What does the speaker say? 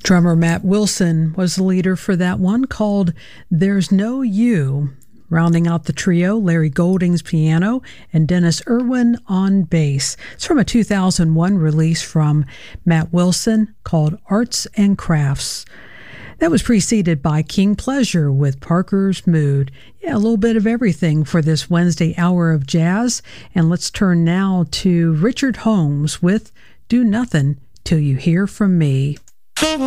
Drummer Matt Wilson was the leader for that one, called There's No You. Rounding out the trio, Larry Golding's piano and Dennis Irwin on bass. It's from a 2001 release from Matt Wilson called Arts and Crafts. That was preceded by King Pleasure with Parker's Mood. Yeah, a little bit of everything for this Wednesday hour of jazz. And let's turn now to Richard Holmes with Do Nothing Till You Hear From Me.